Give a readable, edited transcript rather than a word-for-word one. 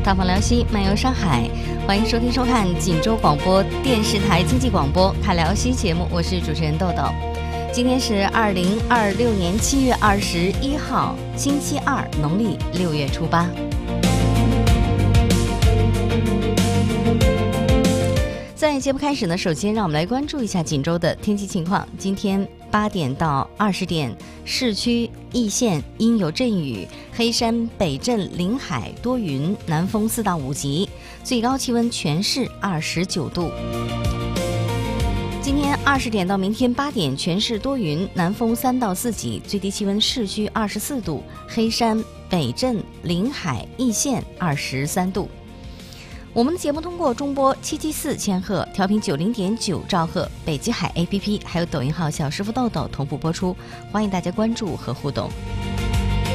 大方聊西，漫游上海，欢迎收听收看锦州广播电视台经济广播看聊西节目，我是主持人豆豆。今天是2026年7月21号，星期二，农历6月初8。在节目开始呢，首先让我们来关注一下锦州的天气情况。今天8点到20点，市区、易县阴有阵雨，黑山、北镇、临海多云，南风4到5级，最高气温全市29度。今天20点到明天8点，全市多云，南风3到4级，最低气温市区24度，黑山、北镇、临海、易县23度。我们的节目通过中波774千赫、调频90.9兆赫、北极海 APP 还有抖音号小师傅豆豆同步播出，欢迎大家关注和互动。